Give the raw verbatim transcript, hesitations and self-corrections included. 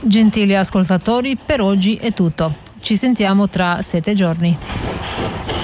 Gentili ascoltatori, per oggi è tutto. Ci sentiamo tra sette giorni.